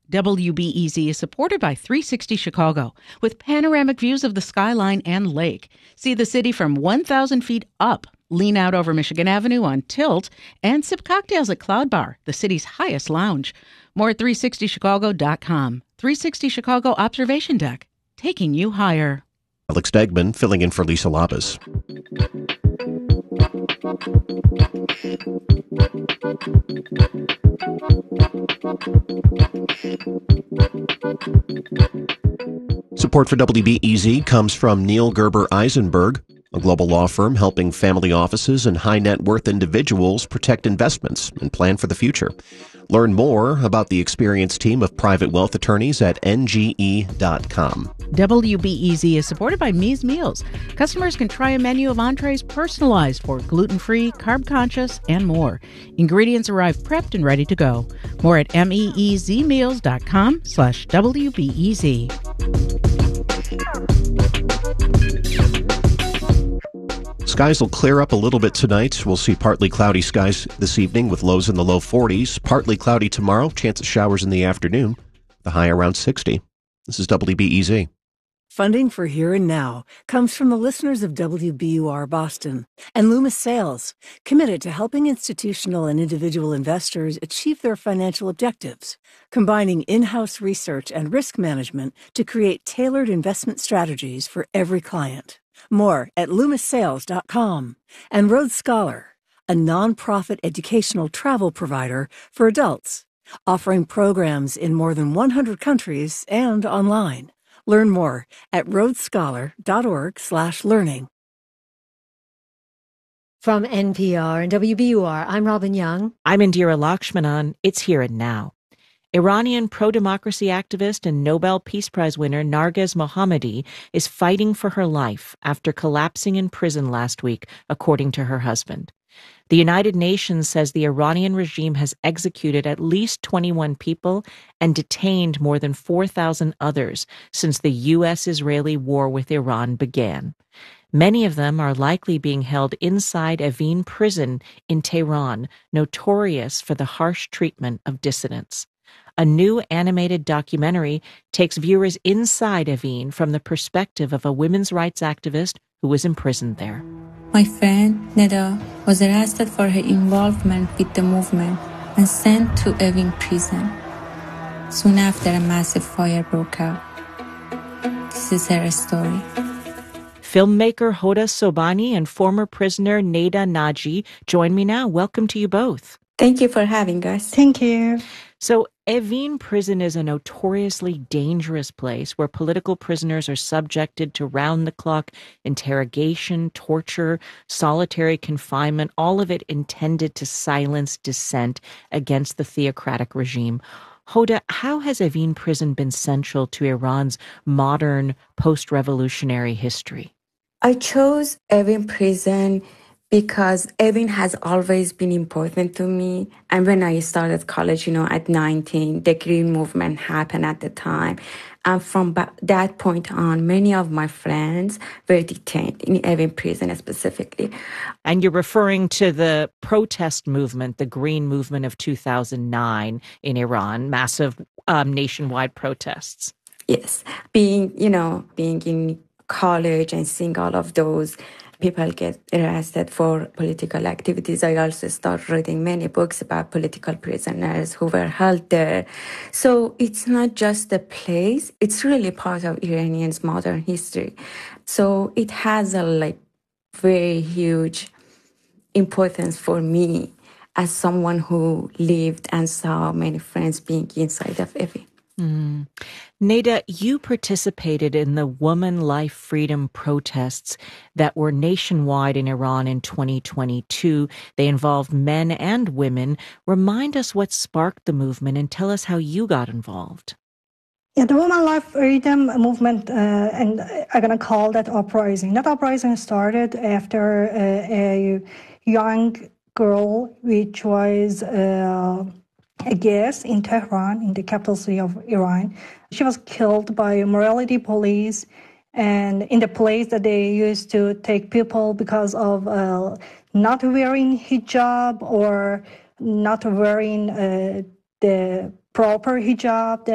WBEZ is supported by 360 Chicago, with panoramic views of the skyline and lake. See the city from 1,000 feet up. Lean out over Michigan Avenue on Tilt and sip cocktails at Cloud Bar, the city's highest lounge. More at 360chicago.com. 360 Chicago Observation Deck, taking you higher. Alex Degman filling in for Lisa Labas. Support for WBEZ comes from Neil Gerber Eisenberg, a global law firm helping family offices and high net worth individuals protect investments and plan for the future. Learn more about the experienced team of private wealth attorneys at nge.com. WBEZ is supported by Mies Meals. Customers can try a menu of entrees personalized for gluten-free, carb-conscious, and more. Ingredients arrive prepped and ready to go. More at meezmeals.com/WBEZ. Skies will clear up a little bit tonight. We'll see partly cloudy skies this evening with lows in the low 40s. Partly cloudy tomorrow, chance of showers in the afternoon. The high around 60. This is WBEZ. Funding for Here and Now comes from the listeners of WBUR Boston and Loomis Sales, committed to helping institutional and individual investors achieve their financial objectives, combining in-house research and risk management to create tailored investment strategies for every client. More at LoomisSales.com. And Rhodes Scholar, a nonprofit educational travel provider for adults, offering programs in more than 100 countries and online. Learn more at rhodesscholar.org/learning. From NPR and WBUR, I'm Robin Young. I'm Indira Lakshmanan. It's Here and Now. Iranian pro-democracy activist and Nobel Peace Prize winner Narges Mohammadi is fighting for her life after collapsing in prison last week, according to her husband. The United Nations says the Iranian regime has executed at least 21 people and detained more than 4,000 others since the U.S.-Israeli war with Iran began. Many of them are likely being held inside Evin prison in Tehran, notorious for the harsh treatment of dissidents. A new animated documentary takes viewers inside Evin from the perspective of a women's rights activist who was imprisoned there. My friend, Neda, was arrested for her involvement with the movement and sent to Evin prison. Soon after, a massive fire broke out. This is her story. Filmmaker Hoda Sobhani and former prisoner Neda Naji join me now. Welcome to you both. Thank you for having us. Thank you. So Evin prison is a notoriously dangerous place where political prisoners are subjected to round-the-clock interrogation, torture, solitary confinement, all of it intended to silence dissent against the theocratic regime. Hoda, how has Evin prison been central to Iran's modern post-revolutionary history? I chose Evin prison because Evin has always been important to me. And when I started college, at 19, the Green Movement happened at the time. And from that point on, many of my friends were detained in Evin prison specifically. And you're referring to the protest movement, the Green Movement of 2009 in Iran, massive nationwide protests. Yes. Being in college and seeing all of those people get arrested for political activities. I also started reading many books about political prisoners who were held there. So it's not just a place, it's really part of Iranians' modern history. So it has a very huge importance for me as someone who lived and saw many friends being inside of Evin. Mm. Neda, you participated in the Woman Life Freedom protests that were nationwide in Iran in 2022. They involved men and women. Remind us what sparked the movement and tell us how you got involved. Yeah, the Woman Life Freedom movement, and I'm going to call that uprising. That uprising started after a young girl, which was a guest in Tehran, in the capital city of Iran. She was killed by morality police, and in the place that they used to take people because of not wearing hijab or not wearing the proper hijab